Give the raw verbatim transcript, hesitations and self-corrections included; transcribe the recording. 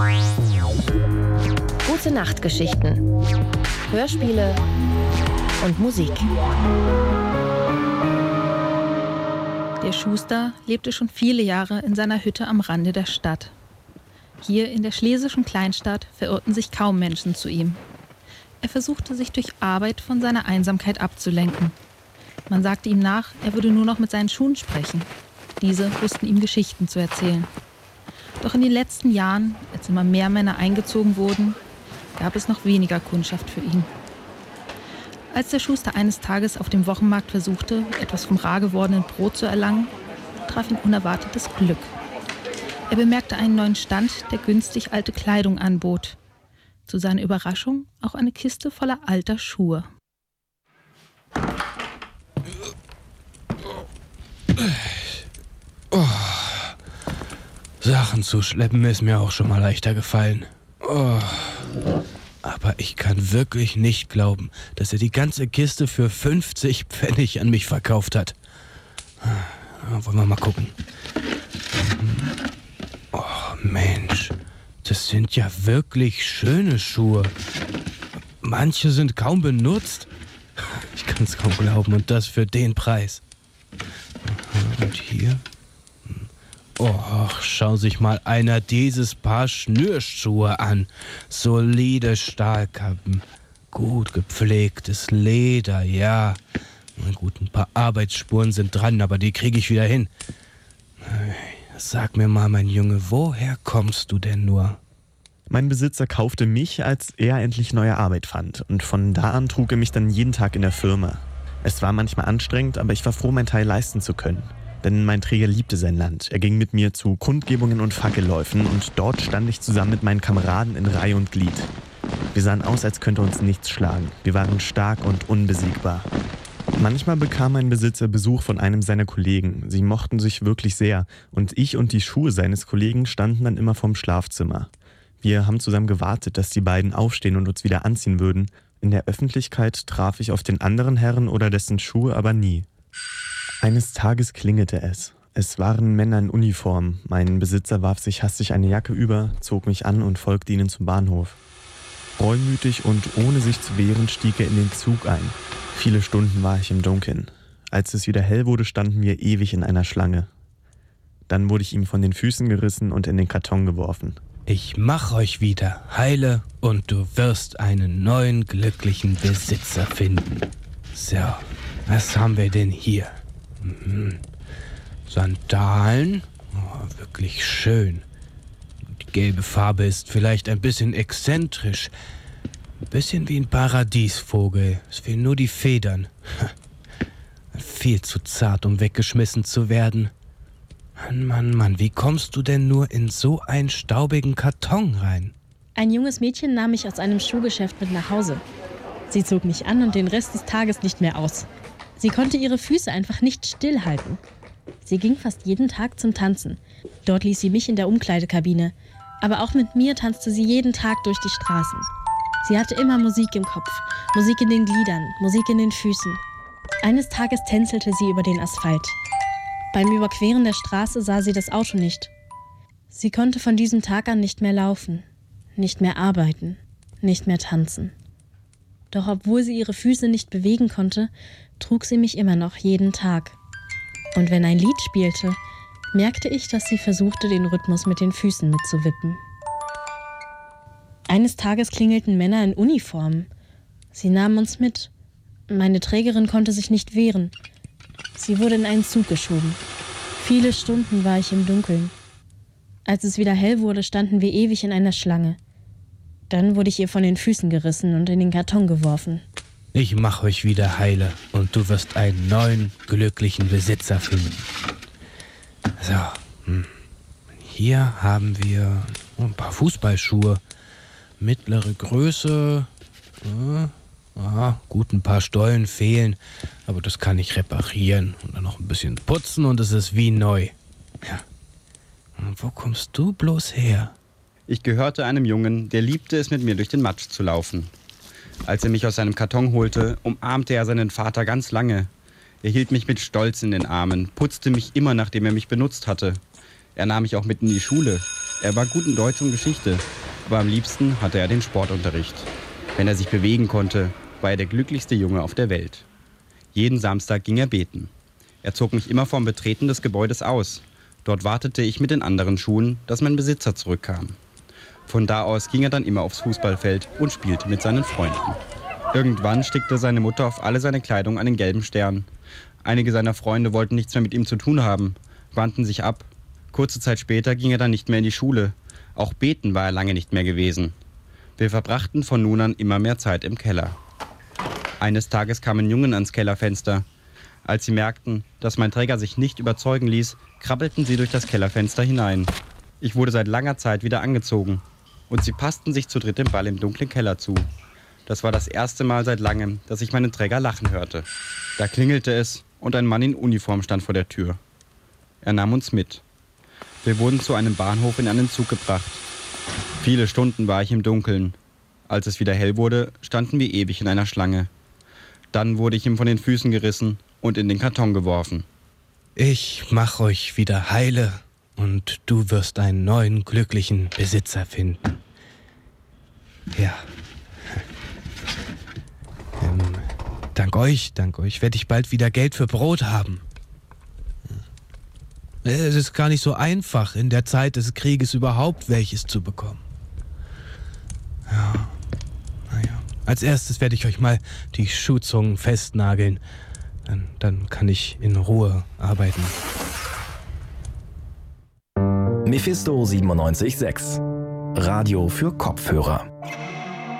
Gute Nachtgeschichten, Hörspiele und Musik. Der Schuster lebte schon viele Jahre in seiner Hütte am Rande der Stadt. Hier in der schlesischen Kleinstadt verirrten sich kaum Menschen zu ihm. Er versuchte, sich durch Arbeit von seiner Einsamkeit abzulenken. Man sagte ihm nach, er würde nur noch mit seinen Schuhen sprechen. Diese wussten ihm Geschichten zu erzählen. Doch in den letzten Jahren, als immer mehr Männer eingezogen wurden, gab es noch weniger Kundschaft für ihn. Als der Schuster eines Tages auf dem Wochenmarkt versuchte, etwas vom rar gewordenen Brot zu erlangen, traf ihn unerwartetes Glück. Er bemerkte einen neuen Stand, der günstig alte Kleidung anbot. Zu seiner Überraschung auch eine Kiste voller alter Schuhe. Oh. Sachen zu schleppen ist mir auch schon mal leichter gefallen. Oh. Aber ich kann wirklich nicht glauben, dass er die ganze Kiste für fünfzig Pfennig an mich verkauft hat. Wollen wir mal gucken. Oh Mensch, das sind ja wirklich schöne Schuhe. Manche sind kaum benutzt. Ich kann es kaum glauben, und das für den Preis. Und hier? Oh, schau sich mal einer dieses Paar Schnürschuhe an. Solide Stahlkappen, gut gepflegtes Leder, ja. Na gut, ein paar Arbeitsspuren sind dran, aber die kriege ich wieder hin. Sag mir mal, mein Junge, woher kommst du denn nur? Mein Besitzer kaufte mich, als er endlich neue Arbeit fand. Und von da an trug er mich dann jeden Tag in der Firma. Es war manchmal anstrengend, aber ich war froh, meinen Teil leisten zu können. Denn mein Träger liebte sein Land. Er ging mit mir zu Kundgebungen und Fackelläufen und dort stand ich zusammen mit meinen Kameraden in Reihe und Glied. Wir sahen aus, als könnte uns nichts schlagen. Wir waren stark und unbesiegbar. Manchmal bekam mein Besitzer Besuch von einem seiner Kollegen. Sie mochten sich wirklich sehr und ich und die Schuhe seines Kollegen standen dann immer vorm Schlafzimmer. Wir haben zusammen gewartet, dass die beiden aufstehen und uns wieder anziehen würden. In der Öffentlichkeit traf ich auf den anderen Herrn oder dessen Schuhe aber nie. Eines Tages klingelte es. Es waren Männer in Uniform. Mein Besitzer warf sich hastig eine Jacke über, zog mich an und folgte ihnen zum Bahnhof. Reumütig und ohne sich zu wehren stieg er in den Zug ein. Viele Stunden war ich im Dunkeln. Als es wieder hell wurde, standen wir ewig in einer Schlange. Dann wurde ich ihm von den Füßen gerissen und in den Karton geworfen. Ich mach euch wieder heile und du wirst einen neuen glücklichen Besitzer finden. So, was haben wir denn hier? Mhm. Sandalen? Oh, wirklich schön. Die gelbe Farbe ist vielleicht ein bisschen exzentrisch. Ein bisschen wie ein Paradiesvogel. Es fehlen nur die Federn. Viel zu zart, um weggeschmissen zu werden. Mann, Mann, Mann, wie kommst du denn nur in so einen staubigen Karton rein? Ein junges Mädchen nahm mich aus einem Schuhgeschäft mit nach Hause. Sie zog mich an und den Rest des Tages nicht mehr aus. Sie konnte ihre Füße einfach nicht stillhalten. Sie ging fast jeden Tag zum Tanzen. Dort ließ sie mich in der Umkleidekabine. Aber auch mit mir tanzte sie jeden Tag durch die Straßen. Sie hatte immer Musik im Kopf, Musik in den Gliedern, Musik in den Füßen. Eines Tages tänzelte sie über den Asphalt. Beim Überqueren der Straße sah sie das Auto nicht. Sie konnte von diesem Tag an nicht mehr laufen, nicht mehr arbeiten, nicht mehr tanzen. Doch obwohl sie ihre Füße nicht bewegen konnte, trug sie mich immer noch jeden Tag. Und wenn ein Lied spielte, merkte ich, dass sie versuchte, den Rhythmus mit den Füßen mitzuwippen. Eines Tages klingelten Männer in Uniform. Sie nahmen uns mit. Meine Trägerin konnte sich nicht wehren. Sie wurde in einen Zug geschoben. Viele Stunden war ich im Dunkeln. Als es wieder hell wurde, standen wir ewig in einer Schlange. Dann wurde ich ihr von den Füßen gerissen und in den Karton geworfen. Ich mach euch wieder heile und du wirst einen neuen, glücklichen Besitzer finden. So, hm. Hier haben wir ein paar Fußballschuhe. Mittlere Größe. Ja, ja, gut, ein paar Stollen fehlen, aber das kann ich reparieren und dann noch ein bisschen putzen und es ist wie neu. Ja. Und wo kommst du bloß her? Ich gehörte einem Jungen, der liebte es, mit mir durch den Matsch zu laufen. Als er mich aus seinem Karton holte, umarmte er seinen Vater ganz lange. Er hielt mich mit Stolz in den Armen, putzte mich immer, nachdem er mich benutzt hatte. Er nahm mich auch mit in die Schule. Er war gut in Deutsch und Geschichte, aber am liebsten hatte er den Sportunterricht. Wenn er sich bewegen konnte, war er der glücklichste Junge auf der Welt. Jeden Samstag ging er beten. Er zog mich immer vorm Betreten des Gebäudes aus. Dort wartete ich mit den anderen Schuhen, dass mein Besitzer zurückkam. Von da aus ging er dann immer aufs Fußballfeld und spielte mit seinen Freunden. Irgendwann stickte seine Mutter auf alle seine Kleidung einen gelben Stern. Einige seiner Freunde wollten nichts mehr mit ihm zu tun haben, wandten sich ab. Kurze Zeit später ging er dann nicht mehr in die Schule. Auch beten war er lange nicht mehr gewesen. Wir verbrachten von nun an immer mehr Zeit im Keller. Eines Tages kamen Jungen ans Kellerfenster. Als sie merkten, dass mein Träger sich nicht überzeugen ließ, krabbelten sie durch das Kellerfenster hinein. Ich wurde seit langer Zeit wieder angezogen. Und sie passten sich zu dritt im Ball im dunklen Keller zu. Das war das erste Mal seit langem, dass ich meinen Träger lachen hörte. Da klingelte es und ein Mann in Uniform stand vor der Tür. Er nahm uns mit. Wir wurden zu einem Bahnhof in einen Zug gebracht. Viele Stunden war ich im Dunkeln. Als es wieder hell wurde, standen wir ewig in einer Schlange. Dann wurde ich ihm von den Füßen gerissen und in den Karton geworfen. Ich mach euch wieder heile und du wirst einen neuen, glücklichen Besitzer finden. Ja. Ähm, dank euch, dank euch werde ich bald wieder Geld für Brot haben. Es ist gar nicht so einfach, in der Zeit des Krieges überhaupt welches zu bekommen. Ja, naja. Als erstes werde ich euch mal die Schuhzungen festnageln. Dann, dann kann ich in Ruhe arbeiten. Mephisto siebenundneunzig Komma sechs. Radio für Kopfhörer.